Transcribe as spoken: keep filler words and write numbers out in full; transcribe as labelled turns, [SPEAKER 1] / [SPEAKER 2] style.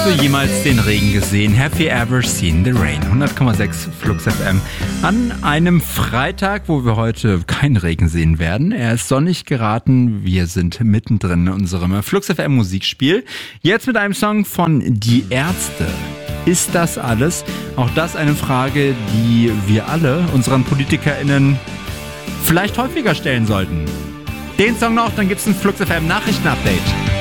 [SPEAKER 1] Hast du jemals den Regen gesehen? Have you ever seen the rain? hundert Komma sechs Flux F M an einem Freitag, wo wir heute keinen Regen sehen werden. Er ist sonnig geraten. Wir sind mittendrin in unserem Flux F M Musikspiel. Jetzt mit einem Song von Die Ärzte. Ist das alles? Auch das eine Frage, die wir alle unseren PolitikerInnen vielleicht häufiger stellen sollten. Den Song noch, dann gibt's ein Flux F M Nachrichten-Update.